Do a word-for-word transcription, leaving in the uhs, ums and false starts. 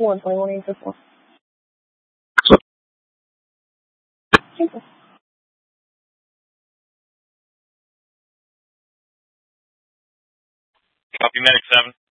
four, twenty-one eighty-four. Thank you. Copy, Medic seven.